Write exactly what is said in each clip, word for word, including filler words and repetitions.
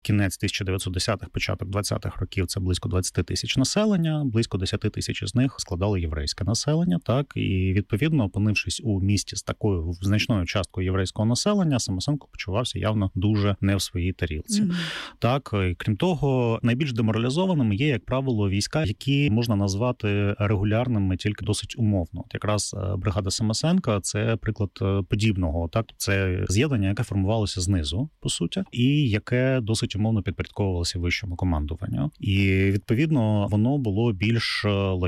кінець тисяча дев'ятсот десятих, початок двадцятих років це близько двадцять тисяч населення, близько десять тисяч з них складали єврейське населення, так, і відповідно, опинившись у місті з такою значною часткою єврейського населення, Самосенко почувався явно дуже не в своїй тарілці. Mm-hmm. Так, і крім того, найбільш деморалізованими є, як правило, війська, які можна назвати регулярними тільки досить умовно. От якраз бригада Самосенка – це приклад подібного, так, це з'єднання, яке формувалося знизу, по суті, і яке досить умовно підпорядковувалося вищому командуванню. І, відповідно, воно було більш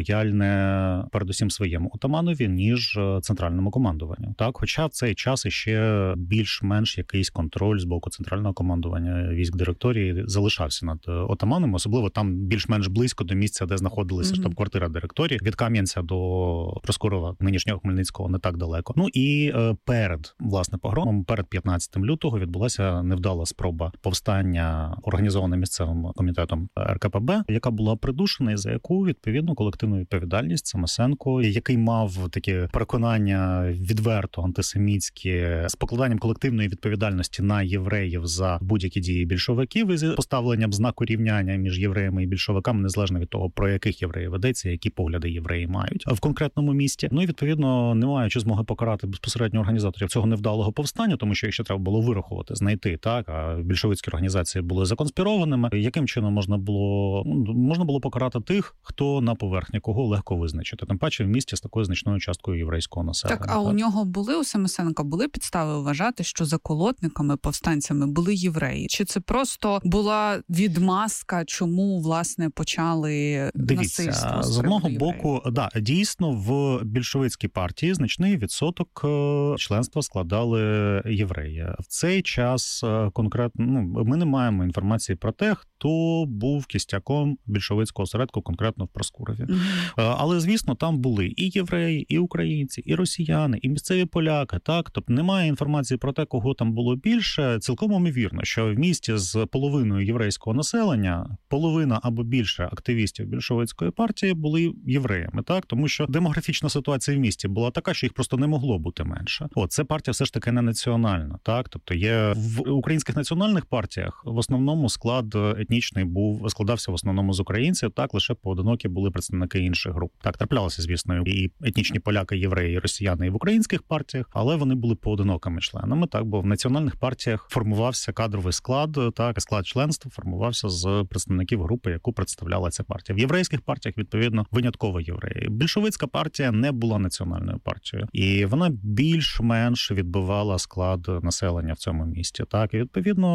лояльне передусім своєму отаманові, ніж центральному командуванню. Так, хоча в цей час іще більш-менш якийсь контроль з боку центрального командування військ директорії залишався над отаманом, особливо там більш-менш близько до місця, де знаходилася mm-hmm. штаб-квартира директорії. Від Кам'янця до Проскурова, нинішнього Хмельницького, не так далеко. Ну і перед, власне, погромом, перед п'ятнадцятим лютого відбулася невдала спроба повстання, організована місцевим комітетом ер ка пе бе, яка була придушена і за яку, відповідно, колективну відповідальність Самосенко, який мав таке переконання відверто антисемітські з покладанням колективної відповідальності на євреїв за будь-які дії більшовиків і з поставленням знаку рівняння між євреями і більшовиками, незалежно від того, про яких євреїв ведеться, які погляди євреї мають в конкретному місті. Ну і, відповідно, не маючи змоги покарати безпосередньо організаторів цього невдалого повстання, тому що їх ще треба було вирахувати, знайти, так, а більшовицькі організації були законспірованими. Яким чином можна було можна було покарати тих, хто на поверхні, кого легко визначити, тим паче в місті з такою значною часткою єврейського населення. Так, а так? У нього були, у Самосенка, були підстави вважати, що заколотниками, повстанцями були євреї? Чи це просто була відмазка, чому, власне, почали Дивіться, насильство? З одного боку, да, дійсно, в більшовицькій партії значний відсоток членства складали євреї. В цей час конкретно, ну, ми не маємо інформації про те, хто був кістяком більшовицького осередку конкретно в Проскурові. Mm-hmm. Але, звісно, там були і євреї, і українці, і росіяни, і місцеві поляки, так? Тобто немає інформації про те, кого там було більше. Цілком ймовірно, що в місті з половиною єврейського населення половина або більше активістів більшовицької партії були євреями, так? Тому що демографічна ситуація в місті була така, що їх просто не могло бути менше. От, це партія все ж таки не національна, так? Тобто є в українських національних партіях в основному склад етнічний був, складався в основному з українців, так, лише поодинокі були представники інших груп. Так, траплялося, звісно, і етнічні поляки, євреї, і росіяни і в українських партіях, але вони були поодинокими членами, так, бо в національних партіях формувався кадровий склад, так, склад членства формувався з представників групи, яку представляла ця партія. В єврейських партіях, відповідно, винятково євреї. Більшовицька партія не була національною партією, і вона більш-менш відбивала склад населення в цьому місті, так, і відповідно,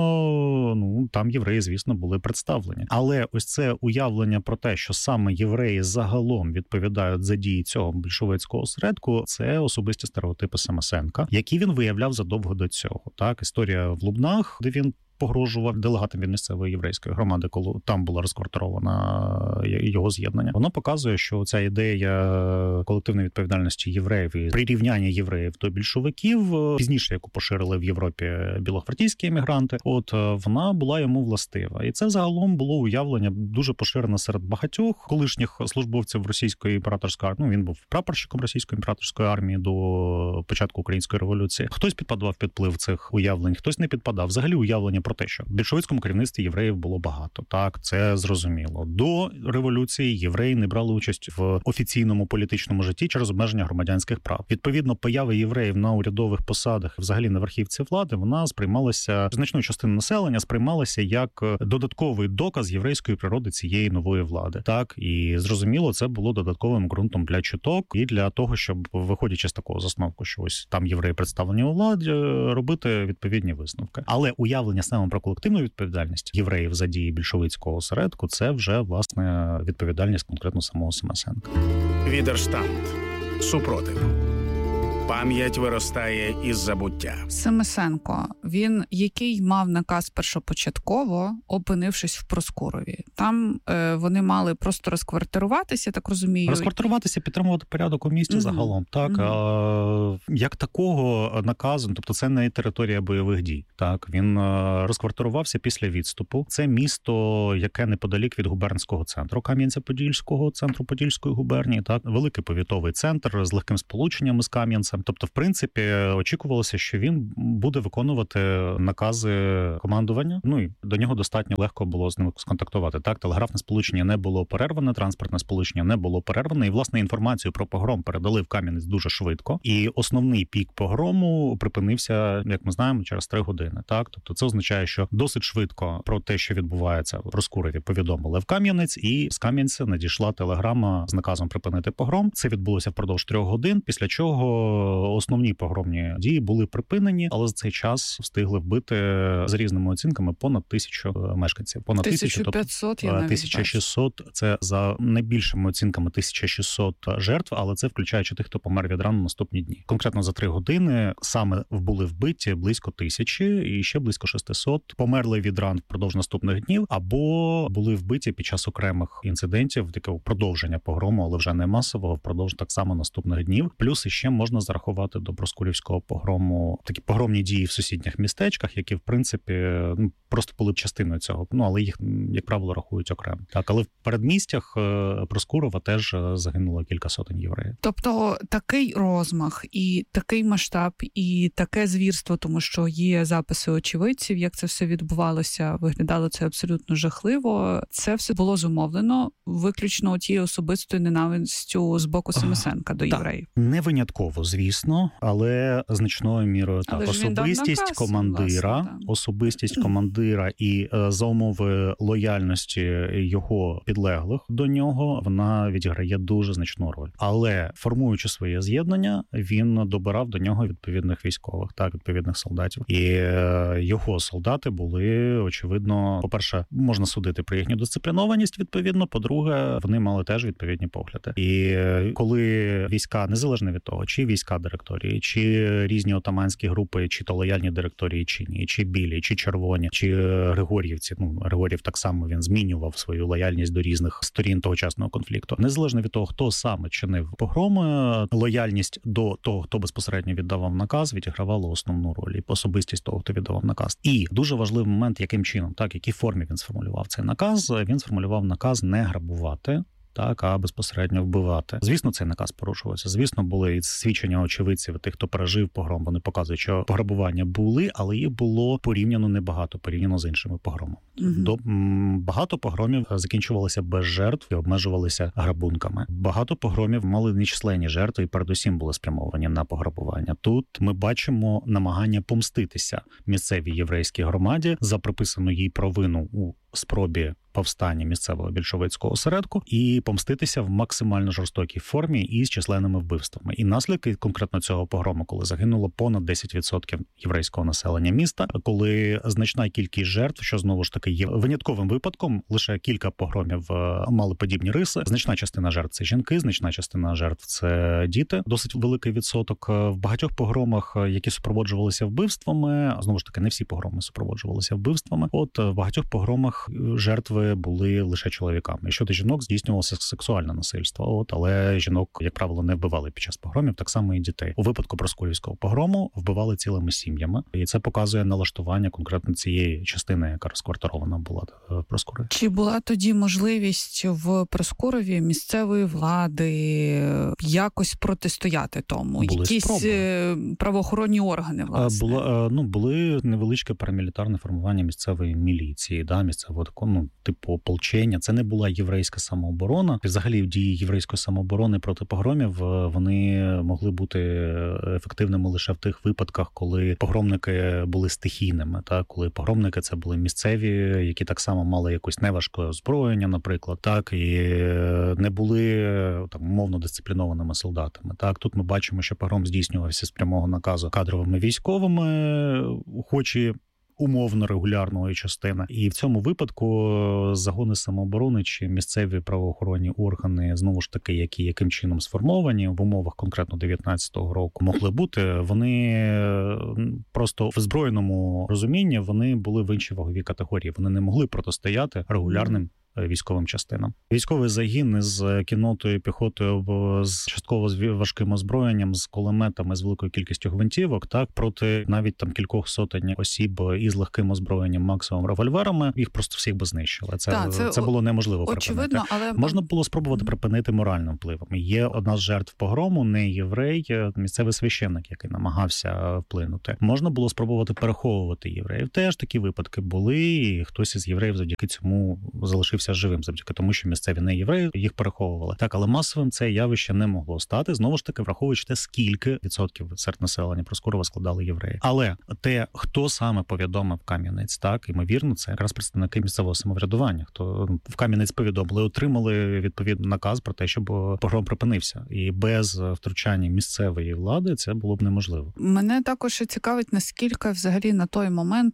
ну, там євреї, звісно, були представлені. Але ось це уявлення про те, що саме євреї загалом відповідають за дії цього більшовицького осередку, це особисті стереотипи Самосенка, які він виявляв задовго до цього. Так, історія в Лубнах, де він погрожував делегатам від місцевої єврейської громади, коли там була розквартирована його з'єднання. Воно показує, що ця ідея колективної відповідальності євреїв і прирівняння євреїв до більшовиків, пізніше, яку поширили в Європі білогвардійські емігранти, от вона була йому властива. І це загалом було уявлення дуже поширене серед багатьох колишніх службовців російської імператорської армії. Ну, він був прапорщиком російської імператорської армії до початку Української революції. Хтось підпадав під вплив цих уявлень, хтось не підпадав. Взагалі уявлення про те, що в більшовицькому керівництві євреїв було багато. Так, це зрозуміло. До революції євреї не брали участь в офіційному політичному житті через обмеження громадянських прав. Відповідно, поява євреїв на урядових посадах, взагалі на верхівці влади, вона сприймалася, значною частиною населення сприймалася як додатковий доказ єврейської природи цієї нової влади. Так, і зрозуміло, це було додатковим ґрунтом для чуток і для того, щоб, виходячи з такого засновку, що ось там євреї представлені у владі, робити відповідні висновки. Але уявлення саме про колективну відповідальність євреїв за дії більшовицького осередку – це вже, власне, відповідальність конкретно самого Самосенка. Відерштанд. Супротив. Пам'ять виростає із забуття. Самосенко, він який мав наказ першопочатково, опинившись в Проскурові? Там е, вони мали просто розквартируватися, так розумію? Розквартируватися, підтримувати порядок у місті mm-hmm. загалом. Так, mm-hmm. а, як такого наказу, тобто це не територія бойових дій. Так, він розквартирувався після відступу. Це місто, яке неподалік від губернського центру Кам'янця-Подільського, центру Подільської губернії. Так, великий повітовий центр з легким сполученням з Кам'янцем. військам. Тобто, в принципі, очікувалося, що він буде виконувати накази командування. Ну і до нього достатньо легко було з ним сконтактувати. Так, телеграфне сполучення не було перерване, транспортне сполучення не було перерване. І, власне, інформацію про погром передали в Кам'янець дуже швидко. І основний пік погрому припинився, як ми знаємо, через три години. Так, тобто це означає, що досить швидко про те, що відбувається в Проскуреві, повідомили в Кам'янець, і з Кам'янця надійшла телеграма з наказом припинити погром. Це відбулося впродовж трьох годин, після чого основні погромні дії були припинені, але за цей час встигли вбити за різними оцінками понад тисячу мешканців. Понад тисячу п'ятсот, я навіть тисяча шістсот – це за найбільшими оцінками тисяча шістсот жертв, але це включаючи тих, хто помер від ран на наступні дні. Конкретно за три години саме були вбиті близько тисячі, і ще близько шестисот померли від ран впродовж наступних днів, або були вбиті під час окремих інцидентів, такого продовження погрому, але вже не масового, впродовж так само наступних днів. Плюс іще можна зарахувати до Проскурівського погрому такі погромні дії в сусідніх містечках, які, в принципі, ну, просто були б частиною цього. Ну, але їх, як правило, рахують окремо. Так, але в передмістях Проскурова теж загинуло кілька сотень євреїв. Тобто такий розмах і такий масштаб, і таке звірство, тому що є записи очевидців, як це все відбувалося, виглядало це абсолютно жахливо. Це все було зумовлено виключно тією особистою ненавистю з боку Семисенка до євреїв. Так, не винятково, звісно, але значною мірою так. Особистість наказ, командира, власне, особистість командира і е, за умови лояльності його підлеглих до нього, вона відіграє дуже значну роль. Але формуючи своє з'єднання, він добирав до нього відповідних військових, так, відповідних солдатів. І е, його солдати були, очевидно, по-перше, можна судити про їхню дисциплінованість, відповідно, по-друге, вони мали теж відповідні погляди. І е, коли війська, незалежно від того, чи війська директорії, чи різні отаманські групи, чи то лояльні директорії, чи ні, чи білі, чи червоні, чи Григорівці, ну, Григорів так само він змінював свою лояльність до різних сторін тогочасного конфлікту. Незалежно від того, хто саме чинив погроми, лояльність до того, хто безпосередньо віддавав наказ, відігравала основну роль, і особистість того, хто віддавав наказ. І дуже важливий момент, яким чином, так, в якій формі він сформулював цей наказ. Він сформулював наказ не грабувати, так, а безпосередньо вбивати. Звісно, цей наказ порушувався. Звісно, були і свідчення очевидців, тих, хто пережив погром. Вони показують, що пограбування були, але їх було порівняно небагато, порівняно з іншими погромами. Угу. До, м, багато погромів закінчувалися без жертв і обмежувалися грабунками. Багато погромів мали нечисленні жертви і передусім були спрямовані на пограбування. Тут ми бачимо намагання помститися місцевій єврейській громаді за приписану їй провину у спробі повстання місцевого більшовицького осередку і помститися в максимально жорстокій формі і з численними вбивствами. І наслідки конкретно цього погрому, коли загинуло понад десять відсотків єврейського населення міста, коли значна кількість жертв, що знову ж таки є винятковим випадком, лише кілька погромів мали подібні риси. Значна частина жертв – це жінки, значна частина жертв – це діти. Досить великий відсоток. В багатьох погромах, які супроводжувалися вбивствами, знову ж таки, не всі погроми супроводжувалися вбивствами. От в багатьох погромах жертви були лише чоловіками. Щодо жінок здійснювалося сексуальне насильство, от, але жінок, як правило, не вбивали під час погромів, так само і дітей. У випадку Проскурівського погрому вбивали цілими сім'ями, і це показує налаштування конкретно цієї частини, яка розквартирована була в Проскурові. Чи була тоді можливість в Проскурові місцевої влади якось протистояти тому? Були Якісь спроби. Правоохоронні органи, власне? Була, ну, були невеличке парамілітарне формування місцевої міліції, да, місцевого такого, ну, типу ополчення. Це не була єврейська самооборона. Взагалі, дії єврейської самооборони проти погромів, вони могли бути ефективними лише в тих випадках, коли погромники були стихійними, так, коли погромники це були місцеві, які так само мали якусь неважке озброєння, наприклад, так, і не були там умовно дисциплінованими солдатами. Так, тут ми бачимо, що погром здійснювався з прямого наказу кадровими військовими, хоч і умовно регулярної частини. І в цьому випадку загони самооборони чи місцеві правоохоронні органи, знову ж таки, які яким чином сформовані в умовах конкретно дев'ятнадцятого року могли бути, вони просто в збройному розумінні вони були в іншій ваговій категорії. Вони не могли протистояти регулярним військовим частинам. Військовий загін із кіннотою, піхотою, з частково з важким озброєнням, з кулеметами, з великою кількістю гвинтівок, так, проти навіть там кількох сотень осіб із легким озброєнням, максимум револьверами, їх просто всіх би знищили. Це, так, це, це було неможливо очевидно, припинити. Але... Можна було спробувати припинити моральним впливом. Є одна з жертв погрому, не єврей, місцевий священник, який намагався вплинути. Можна було спробувати переховувати євреїв. Теж такі випадки були, і хтось із євреїв завдяки цьому залишився живим, завдяки тому, що місцеві не євреї їх переховували. Так, але масовим це явище не могло стати, знову ж таки, враховуючи те, скільки відсотків серед населення Проскурова складали євреї. Але те, хто саме повідомив Кам'янець, так, ймовірно, це якраз представники місцевого самоврядування, хто в Кам'янець повідомили, отримали відповідний наказ про те, щоб погром припинився. І без втручання місцевої влади це було б неможливо. Мене також цікавить, наскільки взагалі на той момент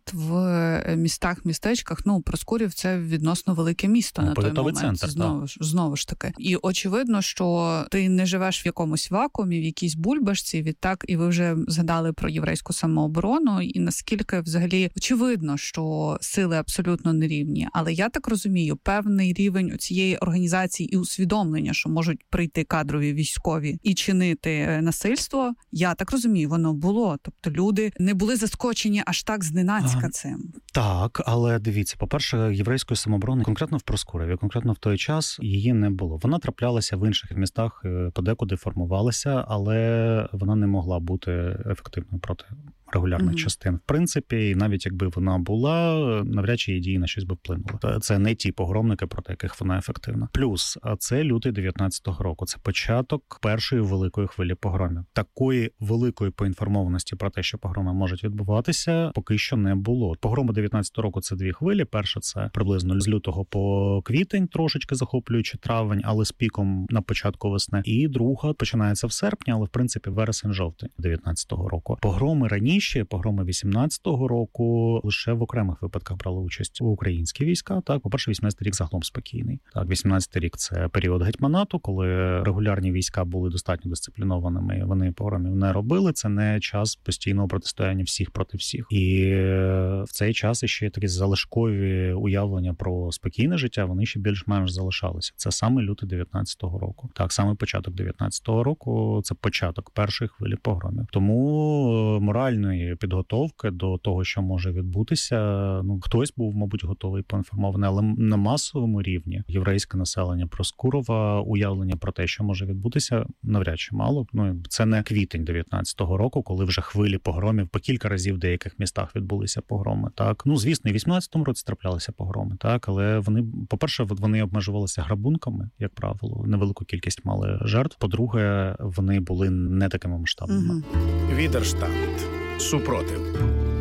в містах, містечках, ну, Проскурів – це відносно велике місто ну, на той момент. Центр, знову ж, знову ж таки. І очевидно, що ти не живеш в якомусь вакуумі, в якійсь бульбашці, відтак, і ви вже згадали про єврейську самооборону, і наскільки взагалі очевидно, що сили абсолютно нерівні. Але я так розумію, певний рівень цієї організації і усвідомлення, що можуть прийти кадрові військові і чинити насильство, я так розумію, воно було. Тобто люди не були заскочені аж так зненацька цим. Так, але дивіться, по-перше, єврейської самооборони конкретно в Проскурові, конкретно в той час її не було. Вона траплялася в інших містах, подекуди формувалася, але вона не могла бути ефективною проти регулярних mm-hmm. частин. В принципі, і навіть якби вона була, навряд чи її дії на щось би вплинули. Це не ті погромники, проти яких вона ефективна. Плюс, це лютий дев'ятнадцятого року. Це початок першої великої хвилі погромів. Такої великої поінформованості про те, що погроми можуть відбуватися, поки що не було. Погроми дев'ятнадцятого року – це дві хвилі. Перша – це приблизно з лютого по квітень, трошечки захоплюючи травень, але з піком на початку весни. І друга починається в серпні, але в принципі вересень-жовтень дев'ятнадцятого року. Погроми раніше, погроми вісімнадцятого року лише в окремих випадках брали участь у українські війська. Так, по-перше, вісімнадцятий рік загалом спокійний. Так, вісімнадцятий рік – це період гетьманату, коли регулярні війська були достатньо дисциплінованими, вони погромів не робили. Це не час постійного протистояння всіх проти всіх. І в цей час ще такі залишкові уявлення про спокійне життя, вони ще більш-менш залишалися. Це саме лютий дев'ятнадцятого року. Так, саме початок дев'ятнадцятого року – це початок першої хвилі погромів. Тому моральної підготовки до того, що може відбутися, ну, хтось був, мабуть, готовий поінформований, але на масовому рівні єврейське населення Проскурова уявлення про те, що може відбутися, навряд чи мало. Ну, це не квітень дев'ятнадцятого року, коли вже хвилі погромів по кілька разів в деяких містах відбулися погроми. Так, ну, звісно, і в вісімнадцятому році траплялися погроми, так, але вони, по-перше, вони обмежувалися грабунками, як правило, невелику кількість мали жертв. По-друге, вони були не такими масштабними. Угу. Відерштант. Супротив.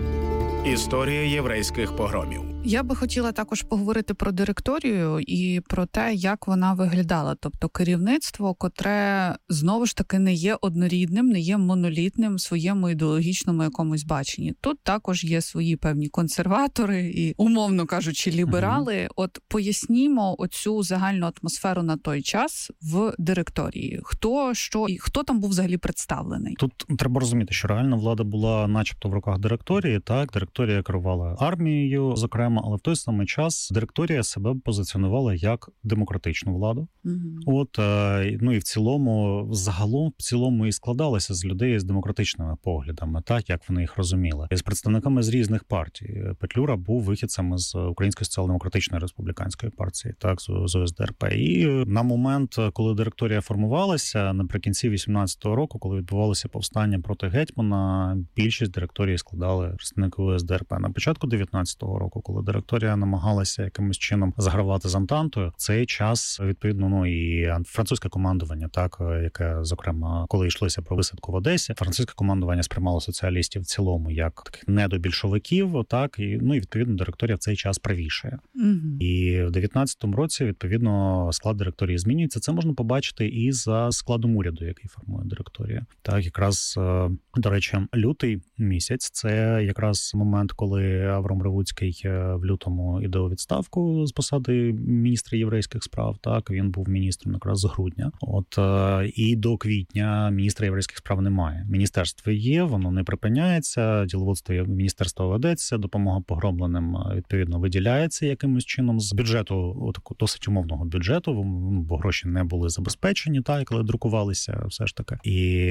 Історія єврейських погромів. Я би хотіла також поговорити про директорію і про те, як вона виглядала. Тобто керівництво, котре, знову ж таки, не є однорідним, не є монолітним в своєму ідеологічному якомусь баченні. Тут також є свої певні консерватори і, умовно кажучи, ліберали. Uh-huh. От пояснімо оцю загальну атмосферу на той час в директорії. Хто, що і хто там був взагалі представлений? Тут треба розуміти, що реальна влада була начебто в руках директорії, так? Директорія керувала армією, зокрема, але в той самий час директорія себе позиціонувала як демократичну владу. Mm-hmm. От, ну і в цілому, загалом, в цілому і складалася з людей з демократичними поглядами, так, як вони їх розуміли. І з представниками з різних партій. Петлюра був вихідцем з Української соціал-демократичної республіканської партії, так, з О С Д Р П. І на момент, коли директорія формувалася, наприкінці вісімнадцятого року, коли відбувалося повстання проти гетьмана, більшість директорії складали представники О С Д Р П. На початку дев'ятнадцятого року, коли директорія намагалася якимось чином загравати з Антантою, в цей час, відповідно, ну і французьке командування, так, яке, зокрема, коли йшлося про висадку в Одесі, французьке командування сприймало соціалістів в цілому як таких недобільшовиків, так, і, ну і, відповідно, директорія в цей час правішає. Mm-hmm. І в дев'ятнадцятому році, відповідно, склад директорії змінюється. Це можна побачити і за складом уряду, який формує директорія. Так, якраз, до речі, лютий місяць – це якраз момент, коли Авром Ревуцький в лютому іде у відставку з посади міністра єврейських справ. Так, він був міністром якраз з грудня. От і до квітня міністра єврейських справ немає. Міністерство є, воно не припиняється, діловодство міністерства ведеться, допомога погромленим відповідно виділяється якимось чином з бюджету, отаку досить умовного бюджету, бо гроші не були забезпечені, так, коли друкувалися, все ж таки. І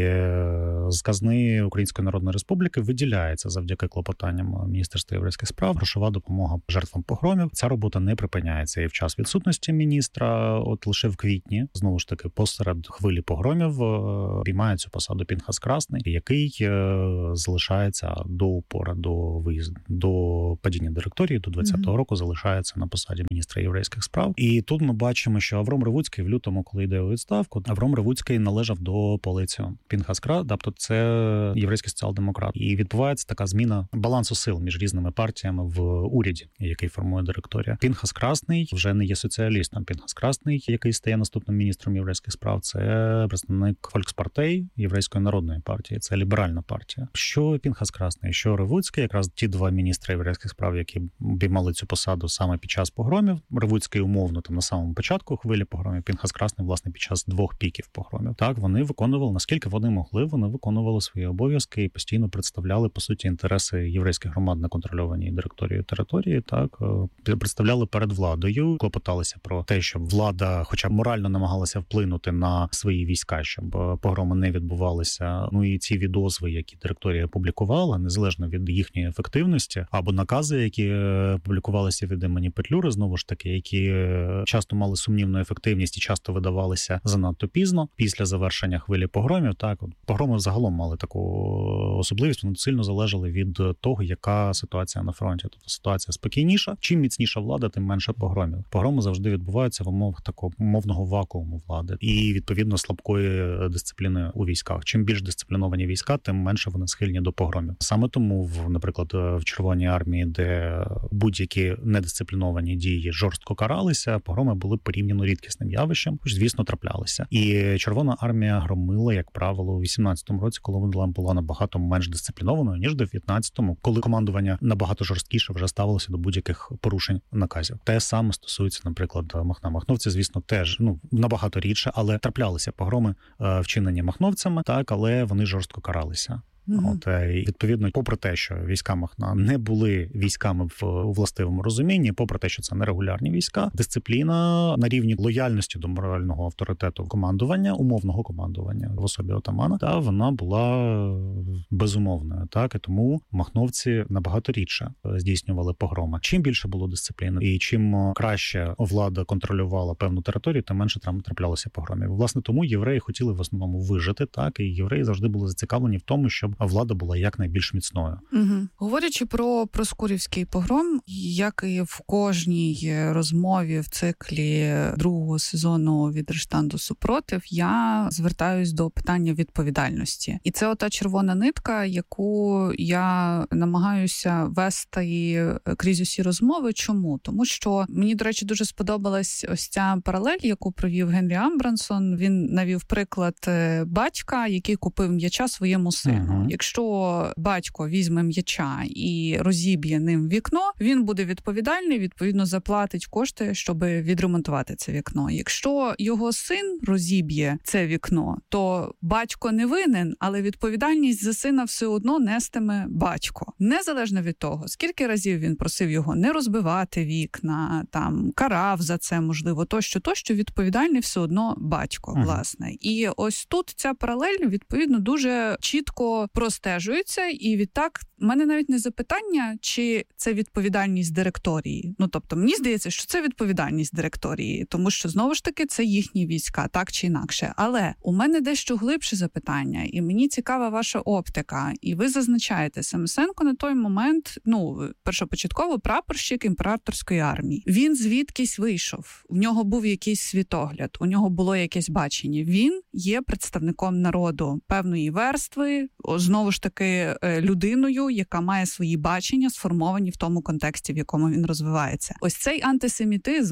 з казни Української Народної Республіки виділяється завдяки клопотанням Міністерства єврейських справ грошова допомога жертвам погромів. Ця робота не припиняється і в час відсутності міністра. От лише в квітні, знову ж таки, посеред хвилі погромів обіймає цю посаду Пінхас Красний, який залишається до упора, до виїзду, до падіння директорії, до двадцятого mm-hmm. року залишається на посаді міністра єврейських справ. І тут ми бачимо, що Авром Ревуцький в лютому, коли йде у відставку, Авром Ревуцький належав до полиціон. Пінхас Красний, тобто це єврейський соціал-демократ. І відбувається така зміна балансу сил між різними партіями в уряді, який формує директорія. Пінхас Красний вже не є соціалістом. Пінхас Красний, який стає наступним міністром єврейських справ, це представник Фолькспартей, Єврейської народної партії, це ліберальна партія. Що Пінхас Красний, що Ревуцький, якраз ті два міністри єврейських справ, які обіймали цю посаду саме під час погромів. Ревуцький умовно там на самому початку хвилі погромів, Пінхас Красний, власне, під час двох піків погромів. Так, вони виконували, наскільки вони могли, вони виконували свої обов'язки і постійно представляли, по суті, інтереси єврейських громад на контрольованій директорією території, так, представляли перед владою, клопоталися про те, щоб влада хоча б морально намагалася вплинути на свої війська, щоб погроми не відбувалися. Ну і ці відозви, які директорія публікувала, незалежно від їхньої ефективності, або накази, які публікувалися від імені Петлюри, знову ж таки, які часто мали сумнівну ефективність і часто видавалися занадто пізно, після завершення хвилі погромів. Так, погроми загалом мали таку особливість, вони сильно залежали від того, яка ситуація на фронті. Тобто ситуація спокійніша, чим міцніша влада, тим менше погромів. Погроми завжди відбуваються в умовах такого умовного вакууму влади і, відповідно, слабкої дисципліни у військах. Чим більш дисципліновані війська, тим менше вони схильні до погромів. Саме тому, в, наприклад, в Червоній армії, де будь-які недисципліновані дії жорстко каралися, погроми були порівняно рідкісним явищем, хоч, звісно, траплялися. І Червона армія громила, як правило, у вісімнадцятому році, коли вона була набагато менш дисциплінованою, ніж в дев'ятнадцятому, коли командування набагато жорсткіше вже ставилося до будь-яких порушень наказів. Те саме стосується, наприклад, Махна. Махновці, звісно, теж, ну, набагато рідше, але траплялися погроми, вчинені махновцями, так, але вони жорстко каралися. Mm-hmm. От, і, відповідно, попри те, що війська Махна не були військами в у властивому розумінні, попри те, що це нерегулярні війська, дисципліна на рівні лояльності до морального авторитету командування, умовного командування в особі отамана, та вона була безумовною. Так, і тому махновці набагато рідше здійснювали погроми. Чим більше було дисципліни і чим краще влада контролювала певну територію, тим менше там траплялося погромів. Власне, тому євреї хотіли в основному вижити, так, і євреї завжди були зацікавлені в тому, щоб влада була якнайбільш міцною. Угу. Говорячи про Проскурівський погром, як і в кожній розмові в циклі другого сезону «Відерштанду супротив», я звертаюсь до питання відповідальності. І це ота червона нитка, яку я намагаюся вести крізь усі розмови. Чому? Тому що мені, до речі, дуже сподобалась ось ця паралель, яку провів Генрі Амбрансон. Він навів приклад батька, який купив м'яча своєму сину. Uh-huh. Якщо батько візьме м'яча і розіб'є ним вікно, він буде відповідальний, відповідно заплатить кошти, щоб відремонтувати це вікно. Якщо його син розіб'є це вікно, то батько не винен, але відповідальність за сина все одно нестиме батько. Незалежно від того, скільки разів він просив його не розбивати вікна, там карав за це, можливо, тощо, тощо, відповідальний все одно батько, uh-huh. власне. І ось тут ця паралель, відповідно, дуже чітко простежується, і відтак в мене навіть не запитання, чи це відповідальність директорії. Ну, тобто, мені здається, що це відповідальність директорії, тому що, знову ж таки, це їхні війська, так чи інакше. Але у мене дещо глибше запитання, і мені цікава ваша оптика. І ви зазначаєте, Семисенко на той момент, ну, першопочатково прапорщик імператорської армії. Він звідкись вийшов. В нього був якийсь світогляд, у нього було якесь бачення. Він є представником народу певної верстви, знову ж таки, людиною, яка має свої бачення, сформовані в тому контексті, в якому він розвивається. Ось цей антисемітизм,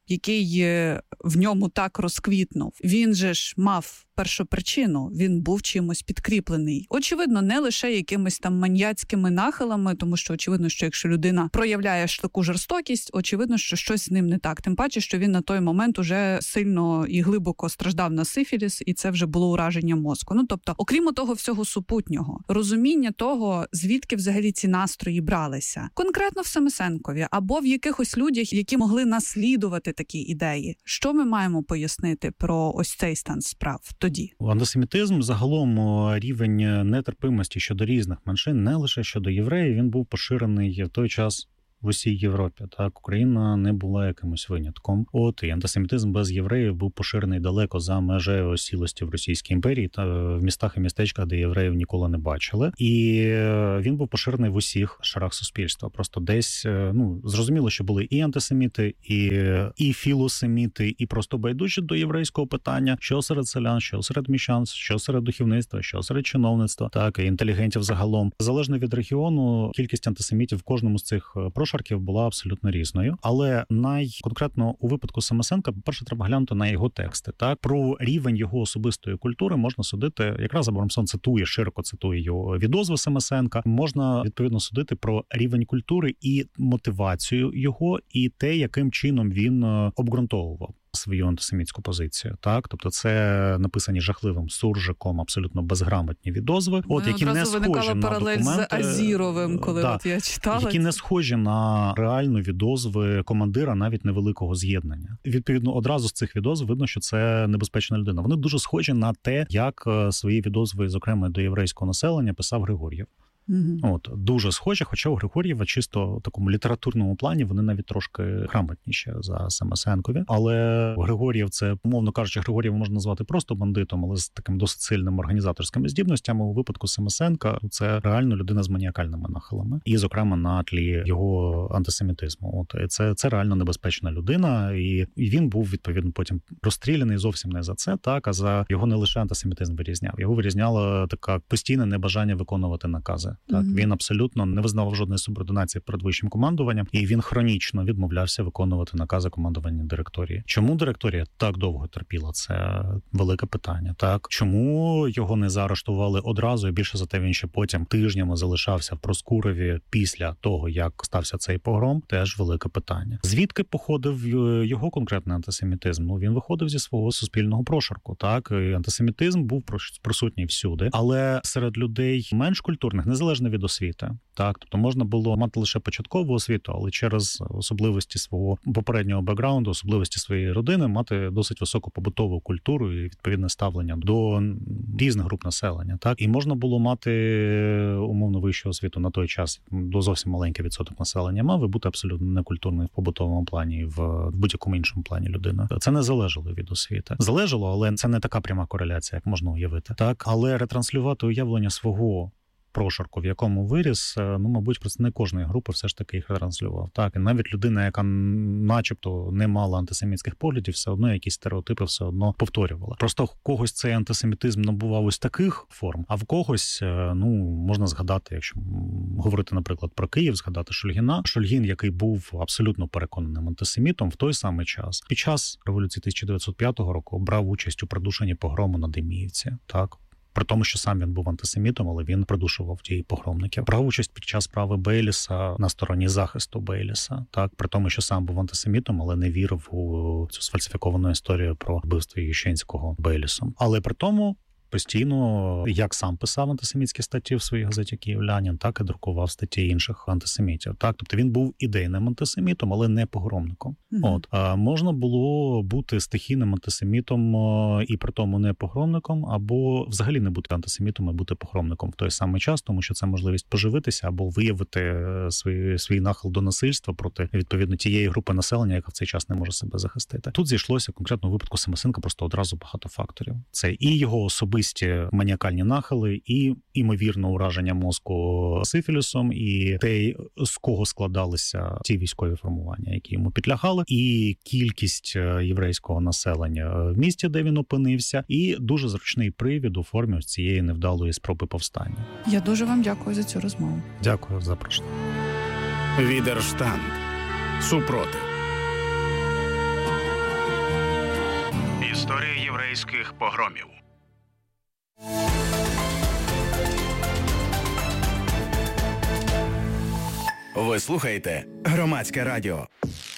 який в ньому так розквітнув, він же ж мав першопричину, він був чимось підкріплений. Очевидно, не лише якимись там маньяцькими нахилами, тому що очевидно, що якщо людина проявляє ж таку жорстокість, очевидно, що щось з ним не так. Тим паче, що він на той момент уже сильно і глибоко страждав на сифіліс, і це вже було ураження мозку. Ну, тобто, окрім того всього супутнього, розуміння того, звідки взагалі ці настрої бралися. Конкретно в Самисенкові або в якихось людях, які могли наслідувати такі ідеї. Що ми маємо пояснити про ось цей стан справ тоді? Антисемітизм, загалом рівень нетерпимості щодо різних меншин, не лише щодо євреїв, він був поширений в той час в усій Європі. Так, Україна не була якимось винятком. От, і антисемітизм без євреїв був поширений далеко за межею осілості в Російській імперії та в містах і містечках, де євреїв ніколи не бачили. І він був поширений в усіх шарах суспільства. Просто десь, ну, зрозуміло, що були і антисеміти, і, і філосеміти, і просто байдужі до єврейського питання, що серед селян, що серед міщан, що серед духовництва, що серед чиновництва, так, і інтелігентів загалом. Залежно від регіону, кількість антисемітів в кожному з цих прошарків була абсолютно різною. Але найконкретно у випадку Самисенка, по-перше, треба глянути на його тексти. Так, про рівень його особистої культури можна судити, якраз Абрамсон цитує, широко цитує його відозви Самисенка, можна відповідно судити про рівень культури і мотивацію його, і те, яким чином він обґрунтовував свою антисемітську позицію. Так, тобто це написані жахливим суржиком, абсолютно безграмотні відозви, от, які не схожі на паралель документи, з Азіровим, коли да, от я читала. Які не схожі на реальну відозви командира навіть невеликого з'єднання. Відповідно, одразу з цих відозв видно, що це небезпечна людина. Вони дуже схожі на те, як свої відозви, зокрема до єврейського населення, писав Григор'єв. Mm-hmm. От, дуже схожі, хоча у Григор'єва чисто в такому літературному плані вони навіть трошки грамотніші за Самисенкові. Але Григор'єв, це, умовно кажучи, Григор'єва можна назвати просто бандитом, але з таким досить сильним організаторськими здібностями. У випадку Самисенка це реально людина з маніакальними нахилами. І, зокрема, на тлі його антисемітизму. От, це, це реально небезпечна людина, і, і він був, відповідно, потім розстріляний зовсім не за це, так, а за його не лише антисемітизм вирізняв. Його вирізняло таке постійне небажання виконувати накази. Так, mm-hmm. Він абсолютно не визнавав жодної субординації перед вищим командуванням, і він хронічно відмовлявся виконувати накази командування директорії. Чому директорія так довго терпіла? Це велике питання. Так, чому його не заарештували одразу, і більше за те він ще потім тижнями залишався в Проскурові після того, як стався цей погром? Теж велике питання. Звідки походив його конкретний антисемітизм? Ну, він виходив зі свого суспільного прошарку. Так, і антисемітизм був присутній всюди, але серед людей менш культурних, незалежно від освіти. Так, тобто можна було мати лише початкову освіту, але через особливості свого попереднього бекграунду, особливості своєї родини мати досить високу побутову культуру і відповідне ставлення до різних груп населення. Так, і можна було мати умовно вищу освіту на той час, до зовсім маленький відсоток населення мав, і бути абсолютно некультурною в побутовому плані і в будь-якому іншому плані людина. Це не залежало від освіти. Залежало, але це не така пряма кореляція, як можна уявити. Так, але ретранслювати уявлення свого прошарку, в якому виріс, ну, мабуть, представник кожної групи все ж таки їх ретранслював. Так, і навіть людина, яка начебто не мала антисемітських поглядів, все одно якісь стереотипи все одно повторювала. Просто в когось цей антисемітизм набував ось таких форм, а в когось, ну, можна згадати, якщо говорити, наприклад, про Київ, згадати Шульгіна. Шульгін, який був абсолютно переконаним антисемітом в той самий час. Під час революції тисяча дев'ятсот п'ятого року брав участь у придушенні погрому на Деміївці. Так. При тому, що сам він був антисемітом, але він придушував ті погромників. Брав участь під час справи Бейліса на стороні захисту Бейліса. Так, при тому, що сам був антисемітом, але не вірив у цю сфальсифіковану історію про вбивство Ющенського Бейлісом. Але при тому постійно, як сам писав антисемітські статті в своїй газеті «Київлянин», так і друкував статті інших антисемітів. Так, тобто він був ідейним антисемітом, але не погромником. Mm-hmm. От, а можна було бути стихійним антисемітом і при тому не погромником, або взагалі не бути антисемітом і бути погромником в той самий час, тому що це можливість поживитися або виявити свій, свій нахил до насильства проти, відповідно, тієї групи населення, яка в цей час не може себе захистити. Тут зійшлося конкретно в випадку Самисенка просто одразу багато факторів. Це і його особисті маніакальні нахили, і імовірно ураження мозку сифілісом, і те, з кого складалися ті військові формування, які йому підлягали, і кількість єврейського населення в місті, де він опинився, і дуже зручний привід у формі ось цієї невдалої спроби повстання. Я дуже вам дякую за цю розмову. Дякую за запрошення. Відерштанд. Супротив. єврейських погромів. Ви слухаєте Громадське радіо.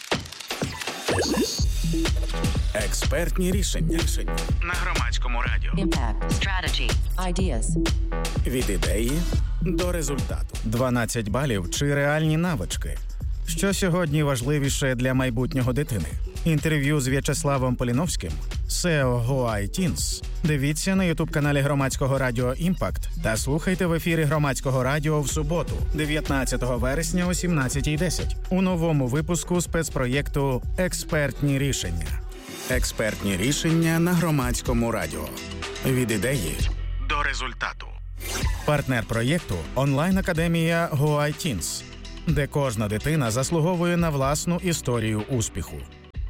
Експертні рішення на Громадському радіо. Impact, strategy, ideas. Від ідеї до результату. дванадцять балів чи реальні навички. Що сьогодні важливіше для майбутнього дитини? Інтерв'ю з В'ячеславом Поліновським, сео GoITeens. Дивіться на ютуб-каналі Громадського радіо «Імпакт» та слухайте в ефірі Громадського радіо в суботу, дев'ятнадцятого вересня о сімнадцятій десять у новому випуску спецпроєкту «Експертні рішення». Експертні рішення на Громадському радіо. Від ідеї до результату. Партнер проєкту – онлайн-академія GoITeens, де кожна дитина заслуговує на власну історію успіху.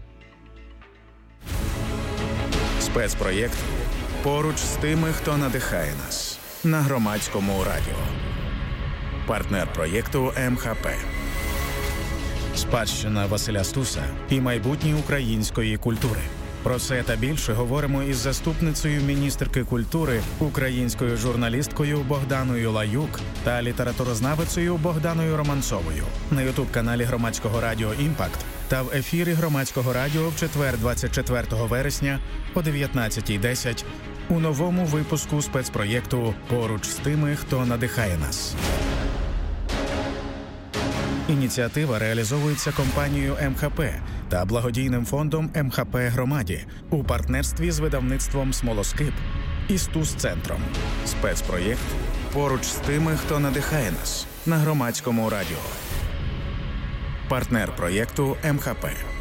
Спецпроєкт «Поруч з тими, хто надихає нас» на Громадському радіо. Партнер проєкту ем ха пе. Спадщина Василя Стуса і майбутнє української культури. Про це та більше говоримо із заступницею міністерки культури, українською журналісткою Богданою Лаюк та літературознавицею Богданою Романцовою на ютуб-каналі Громадського радіо «Імпакт» та в ефірі Громадського радіо в четвер, двадцять четвертого вересня о дев'ятнадцятій десять у новому випуску спецпроєкту «Поруч з тими, хто надихає нас». Ініціатива реалізовується компанією ем ха пе та благодійним фондом ем ха пе Громаді у партнерстві з видавництвом «Смолоскип» і Стус-центром. Спецпроєкт «Поруч з тими, хто надихає нас» на Громадському радіо. Партнер проєкту ем ха пе.